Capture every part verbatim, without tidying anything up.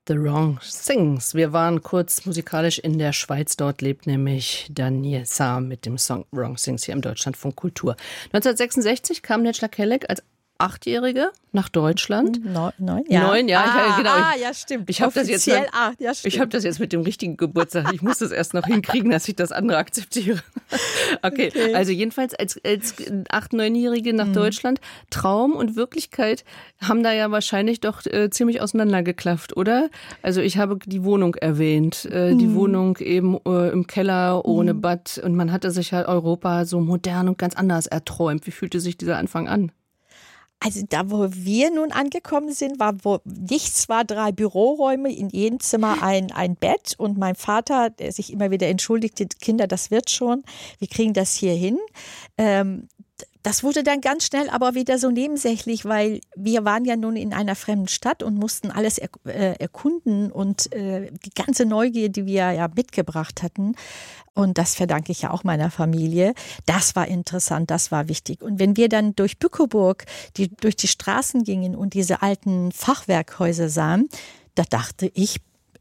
The Wrong Things. Wir waren kurz musikalisch in der Schweiz. Dort lebt nämlich Daniel Sahm mit dem Song Wrong Things hier im Deutschlandfunk Kultur. neunzehnhundertsechsundsechzig kam Necla Kelek als Achtjährige nach Deutschland. Neun, neun, ja. Neun, ja, ah, ich, genau. Ah, ja, stimmt. Ich habe das jetzt, acht, ja, ich habe das jetzt mit dem richtigen Geburtstag. Ich muss das erst noch hinkriegen, dass ich das andere akzeptiere. Okay, okay. Also jedenfalls als, als acht-, neunjährige nach mhm. Deutschland. Traum und Wirklichkeit haben da ja wahrscheinlich doch äh, ziemlich auseinandergeklafft, oder? Also ich habe die Wohnung erwähnt. Äh, mhm. Die Wohnung eben äh, im Keller ohne mhm. Bad. Und man hatte sich halt Europa so modern und ganz anders erträumt. Wie fühlte sich dieser Anfang an? Also da, wo wir nun angekommen sind, war wo nichts war, drei Büroräume, in jedem Zimmer ein, ein Bett und mein Vater, der sich immer wieder entschuldigte, Kinder, das wird schon, wir kriegen das hier hin. Ähm, Das wurde dann ganz schnell aber wieder so nebensächlich, weil wir waren ja nun in einer fremden Stadt und mussten alles er, äh, erkunden und äh, die ganze Neugier, die wir ja mitgebracht hatten, und das verdanke ich ja auch meiner Familie, das war interessant, das war wichtig. Und wenn wir dann durch Bückeburg die, durch die Straßen gingen und diese alten Fachwerkhäuser sahen, da dachte ich,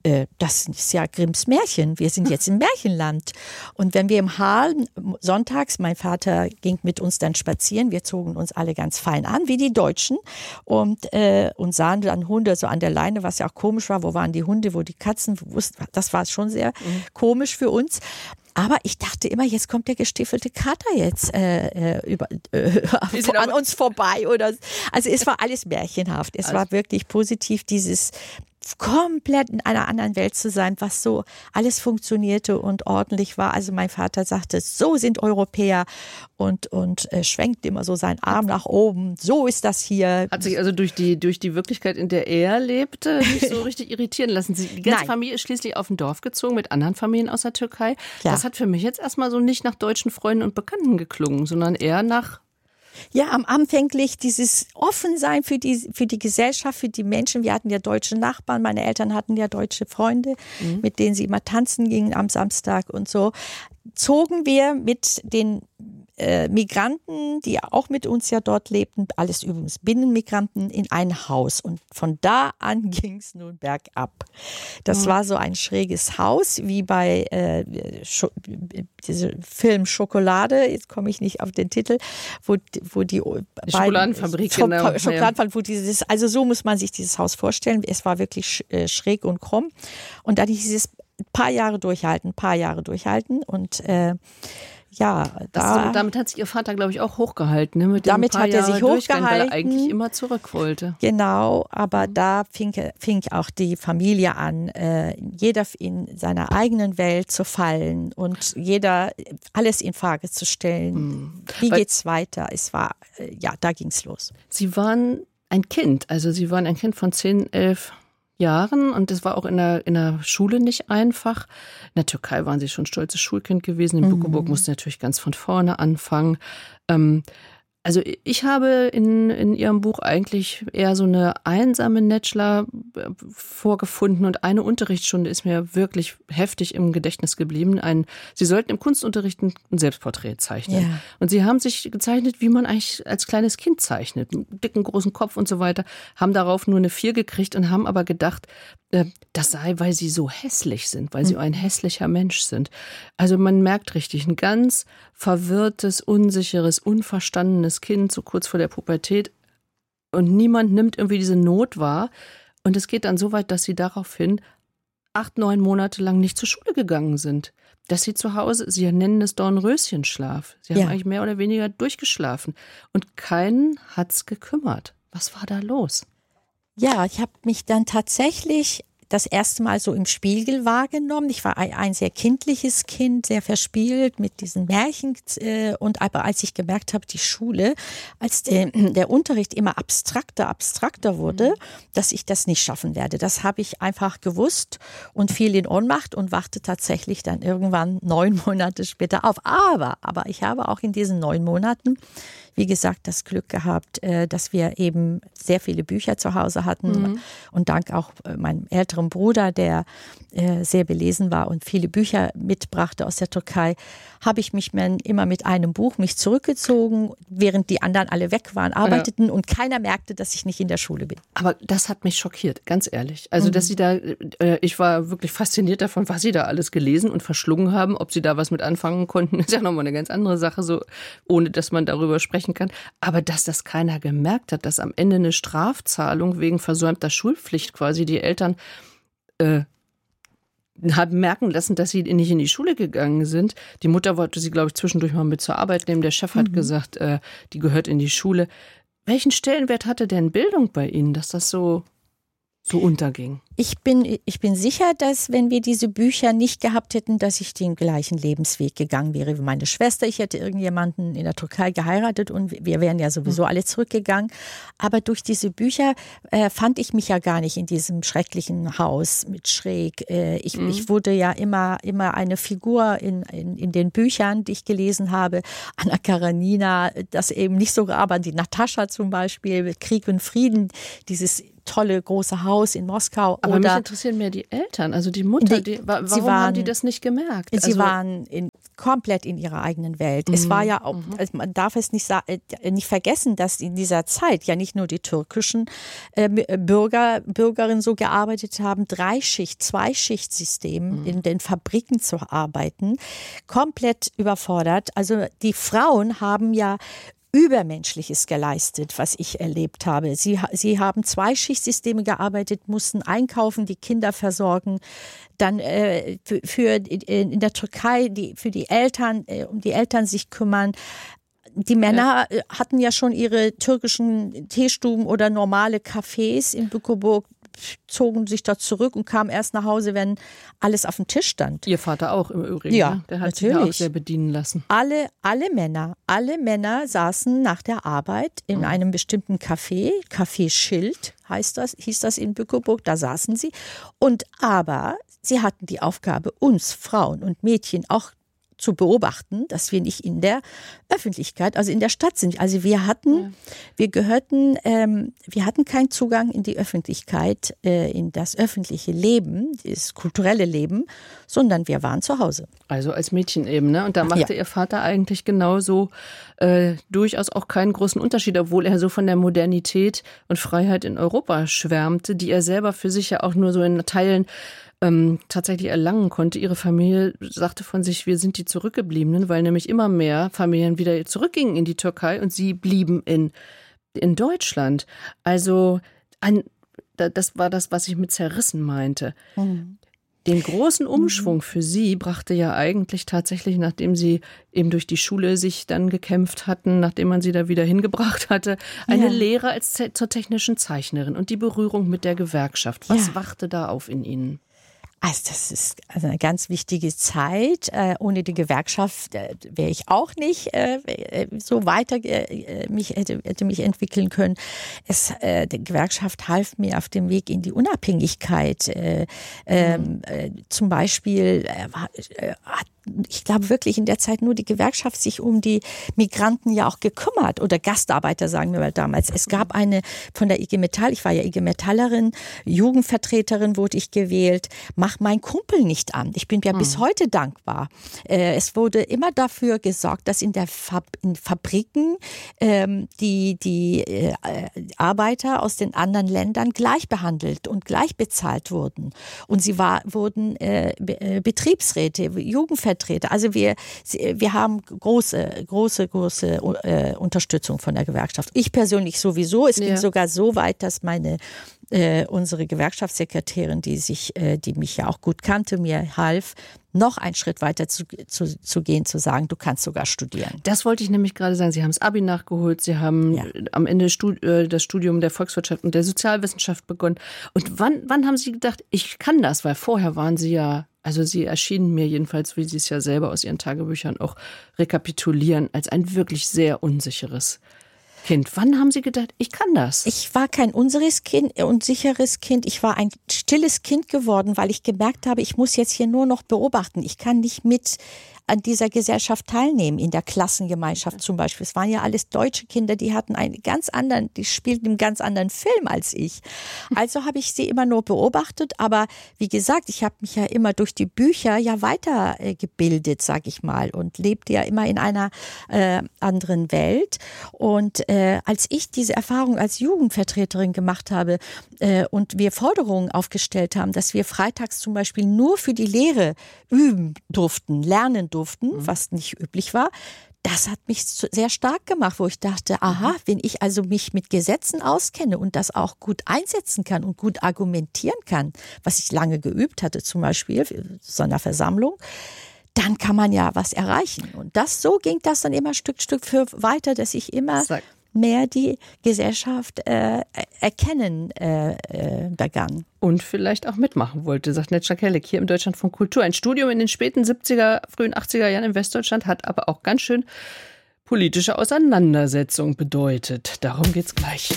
das ist ja Grimms Märchen. Wir sind jetzt im Märchenland. Und wenn wir im Harl sonntags, mein Vater ging mit uns dann spazieren, wir zogen uns alle ganz fein an, wie die Deutschen, und, äh, und sahen dann Hunde so an der Leine, was ja auch komisch war. Wo waren die Hunde, wo die Katzen? Das war schon sehr mhm. komisch für uns. Aber ich dachte immer, jetzt kommt der gestiefelte Kater jetzt äh, über, äh, an uns vorbei. Oder, also es war alles märchenhaft. Es also. war wirklich positiv, dieses komplett in einer anderen Welt zu sein, was so alles funktionierte und ordentlich war. Also mein Vater sagte, so sind Europäer, und und äh, schwenkt immer so seinen Arm nach oben. So ist das hier. Hat sich also durch die durch die Wirklichkeit, in der er lebte, nicht so richtig irritieren lassen. Die ganze Nein. Familie ist schließlich auf ein Dorf gezogen mit anderen Familien aus der Türkei. Ja. Das hat für mich jetzt erstmal so nicht nach deutschen Freunden und Bekannten geklungen, sondern eher nach... Ja, am anfänglich dieses Offensein für die, für die Gesellschaft, für die Menschen. Wir hatten ja deutsche Nachbarn, meine Eltern hatten ja deutsche Freunde, mhm. mit denen sie immer tanzen gingen am Samstag und so. Zogen wir mit den äh, Migranten, die auch mit uns ja dort lebten, alles übrigens Binnenmigranten, in ein Haus. Und von da an ging es nun bergab. Das mhm. war so ein schräges Haus, wie bei äh, Scho- diesem Film Schokolade, jetzt komme ich nicht auf den Titel, wo, wo die, die Schokoladenfabrik, Sch- genau. Schokoladenfabrik, wo dieses, also so muss man sich dieses Haus vorstellen. Es war wirklich sch- äh, schräg und krumm. Und dann dieses paar Jahre durchhalten, paar Jahre durchhalten und äh, ja, da, das, damit hat sich Ihr Vater, glaube ich, auch hochgehalten. Ne? Mit damit hat er sich hochgehalten, weil er eigentlich immer zurück wollte. Genau, aber da fing, fing auch die Familie an, äh, jeder in seiner eigenen Welt zu fallen und jeder alles in Frage zu stellen. Mhm. Wie weil, geht's weiter? Es war, äh, ja, da ging's los. Sie waren ein Kind, also Sie waren ein Kind von zehn, elf Jahren, und das war auch in der, in der Schule nicht einfach. In der Türkei waren Sie schon stolzes Schulkind gewesen. In mhm. Bückeburg mussten Sie natürlich ganz von vorne anfangen. Ähm, also ich habe in, in Ihrem Buch eigentlich eher so eine einsame Necla vorgefunden, und eine Unterrichtsstunde ist mir wirklich heftig im Gedächtnis geblieben. Ein, Sie sollten im Kunstunterricht ein Selbstporträt zeichnen. Ja. Und Sie haben sich gezeichnet, wie man eigentlich als kleines Kind zeichnet. Mit einem dicken, großen Kopf und so weiter. Haben darauf nur eine vier gekriegt und haben aber gedacht, das sei, weil Sie so hässlich sind, weil Sie ein hässlicher Mensch sind. Also man merkt richtig, ein ganz verwirrtes, unsicheres, unverstandenes Kind, so kurz vor der Pubertät. Und niemand nimmt irgendwie diese Not wahr. Und es geht dann so weit, dass Sie daraufhin acht, neun Monate lang nicht zur Schule gegangen sind. Dass Sie zu Hause, Sie nennen es Dornröschenschlaf. Sie haben ja. eigentlich mehr oder weniger durchgeschlafen. Und keinen hat's gekümmert. Was war da los? Ja, ich habe mich dann tatsächlich das erste Mal so im Spiegel wahrgenommen. Ich war ein, ein sehr kindliches Kind, sehr verspielt mit diesen Märchen. Äh, und aber als ich gemerkt habe, die Schule, als der, der Unterricht immer abstrakter, abstrakter wurde, mhm. dass ich das nicht schaffen werde. Das habe ich einfach gewusst und fiel in Ohnmacht und wachte tatsächlich dann irgendwann neun Monate später auf. Aber, aber ich habe auch in diesen neun Monaten wie gesagt, das Glück gehabt, äh, dass wir eben sehr viele Bücher zu Hause hatten. Mhm. Und dank auch äh, meinem älteren Bruder, der äh, sehr belesen war und viele Bücher mitbrachte aus der Türkei, habe ich mich man, immer mit einem Buch mich zurückgezogen, während die anderen alle weg waren, arbeiteten ja. und keiner merkte, dass ich nicht in der Schule bin. Aber das hat mich schockiert, ganz ehrlich. Also, mhm. dass Sie da, äh, ich war wirklich fasziniert davon, was Sie da alles gelesen und verschlungen haben. Ob Sie da was mit anfangen konnten, ist ja nochmal eine ganz andere Sache, so ohne dass man darüber sprechen kann. Aber dass das keiner gemerkt hat, dass am Ende eine Strafzahlung wegen versäumter Schulpflicht quasi die Eltern äh, haben merken lassen, dass sie nicht in die Schule gegangen sind. Die Mutter wollte sie, glaube ich, zwischendurch mal mit zur Arbeit nehmen. Der Chef hat mhm. gesagt, äh, die gehört in die Schule. Welchen Stellenwert hatte denn Bildung bei Ihnen, dass das so, so unterging? Ich bin, ich bin sicher, dass wenn wir diese Bücher nicht gehabt hätten, dass ich den gleichen Lebensweg gegangen wäre wie meine Schwester. Ich hätte irgendjemanden in der Türkei geheiratet und wir wären ja sowieso alle zurückgegangen. Aber durch diese Bücher äh, fand ich mich ja gar nicht in diesem schrecklichen Haus mit Schräg. Äh, ich, mhm. ich wurde ja immer, immer eine Figur in, in, in den Büchern, die ich gelesen habe. Anna Karenina, das eben nicht so, aber die Natascha zum Beispiel, Krieg und Frieden, dieses tolle große Haus in Moskau. Aber oder mich interessieren mehr die Eltern, also die Mutter. Die, die, warum waren, haben die das nicht gemerkt? Sie also, waren in, komplett in ihrer eigenen Welt. Mhm. Es war ja auch, also man darf es nicht, nicht vergessen, dass in dieser Zeit ja nicht nur die türkischen äh, Bürger, Bürgerinnen so gearbeitet haben, Dreischicht-, Zweischichtsystem mhm. in den Fabriken zu arbeiten, komplett überfordert. Also die Frauen haben ja Übermenschliches geleistet, was ich erlebt habe. Sie, sie haben zwei Schichtsysteme gearbeitet, mussten einkaufen, die Kinder versorgen, dann äh, für, für in der Türkei die, für die Eltern, äh, um die Eltern sich kümmern. Die Männer ja. hatten ja schon ihre türkischen Teestuben oder normale Cafés in Bückeburg, zogen sich da zurück und kamen erst nach Hause, wenn alles auf dem Tisch stand. Ihr Vater auch im Übrigen. Ja, ne? Der hat natürlich. sich ja auch sehr bedienen lassen. Alle, alle Männer, alle Männer saßen nach der Arbeit in mhm. einem bestimmten Café, Café Schild heißt das, hieß das in Bückeburg, da saßen sie. Und aber sie hatten die Aufgabe, uns Frauen und Mädchen auch zu beobachten, dass wir nicht in der Öffentlichkeit, also in der Stadt sind. Also wir hatten, ja. wir gehörten, ähm, wir hatten keinen Zugang in die Öffentlichkeit, äh, in das öffentliche Leben, das kulturelle Leben, sondern wir waren zu Hause. Also als Mädchen eben, ne? Und da machte ja. Ihr Vater eigentlich genauso äh, durchaus auch keinen großen Unterschied, obwohl er so von der Modernität und Freiheit in Europa schwärmte, die er selber für sich ja auch nur so in Teilen Ähm, tatsächlich erlangen konnte. Ihre Familie sagte von sich, wir sind die Zurückgebliebenen, weil nämlich immer mehr Familien wieder zurückgingen in die Türkei und sie blieben in, in Deutschland. Also ein, das war das, was ich mit zerrissen meinte. Mhm. Den großen Umschwung für sie brachte ja eigentlich tatsächlich, nachdem sie eben durch die Schule sich dann gekämpft hatten, nachdem man sie da wieder hingebracht hatte, eine ja. Lehre als zur technischen Zeichnerin und die Berührung mit der Gewerkschaft. Was ja. wachte da auf in Ihnen? Also das ist also eine ganz wichtige Zeit. Äh, ohne die Gewerkschaft äh, wäre ich auch nicht äh, so weiter äh, mich hätte, hätte mich entwickeln können. Es, äh, die Gewerkschaft half mir auf dem Weg in die Unabhängigkeit. Äh, mhm. äh, zum Beispiel äh, hat ich glaube wirklich in der Zeit nur die Gewerkschaft sich um die Migranten ja auch gekümmert oder Gastarbeiter, sagen wir mal damals. Es gab eine von der I G Metall, ich war ja I G Metallerin, Jugendvertreterin wurde ich gewählt, mach mein Kumpel nicht an. Ich bin ja hm. bis heute dankbar. Äh, es wurde immer dafür gesorgt, dass in der Fab- in Fabriken ähm, die, die äh, Arbeiter aus den anderen Ländern gleich behandelt und gleich bezahlt wurden. Und sie war, wurden äh, Be- Betriebsräte, Jugendvertreter. Also wir, wir haben große, große, große äh, Unterstützung von der Gewerkschaft. Ich persönlich sowieso. Es ja. ging sogar so weit, dass meine äh, unsere Gewerkschaftssekretärin, die sich, äh, die mich ja auch gut kannte, mir half, noch einen Schritt weiter zu, zu, zu gehen, zu sagen, du kannst sogar studieren. Das wollte ich nämlich gerade sagen. Sie haben das Abi nachgeholt, Sie haben ja. am Ende Stud- äh, das Studium der Volkswirtschaft und der Sozialwissenschaft begonnen. Und wann, wann haben Sie gedacht, ich kann das? Weil vorher waren Sie ja, also Sie erschienen mir jedenfalls, wie Sie es ja selber aus Ihren Tagebüchern auch rekapitulieren, als ein wirklich sehr unsicheres Kind. Wann haben Sie gedacht, ich kann das? Ich war kein unsicheres Kind, unsicheres Kind. Ich war ein stilles Kind geworden, weil ich gemerkt habe, ich muss jetzt hier nur noch beobachten. Ich kann nicht mit an dieser Gesellschaft teilnehmen, in der Klassengemeinschaft zum Beispiel. Es waren ja alles deutsche Kinder, die hatten einen ganz anderen, die spielten einen ganz anderen Film als ich. Also habe ich sie immer nur beobachtet, aber wie gesagt, ich habe mich ja immer durch die Bücher ja weitergebildet, sag ich mal, und lebte ja immer in einer äh, anderen Welt. Und äh, als ich diese Erfahrung als Jugendvertreterin gemacht habe äh, und wir Forderungen aufgestellt haben, dass wir freitags zum Beispiel nur für die Lehre üben durften, lernen durften, mhm. was nicht üblich war, das hat mich sehr stark gemacht, wo ich dachte, aha, wenn ich also mich mit Gesetzen auskenne und das auch gut einsetzen kann und gut argumentieren kann, was ich lange geübt hatte, zum Beispiel in so einer Versammlung, dann kann man ja was erreichen. Und das, so ging das dann immer Stück, Stück für weiter, dass ich immer Sag. mehr die Gesellschaft äh, erkennen äh, äh, begann. Und vielleicht auch mitmachen wollte, sagt Netzscha Kelleck hier im Deutschlandfunk Kultur. Ein Studium in den späten siebziger, frühen achtziger Jahren in Westdeutschland hat aber auch ganz schön politische Auseinandersetzung bedeutet. Darum geht's gleich.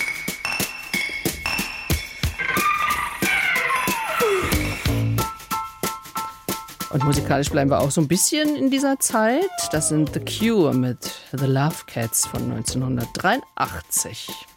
Und musikalisch bleiben wir auch so ein bisschen in dieser Zeit. Das sind The Cure mit The Love Cats von neunzehnhundertdreiundachtzig.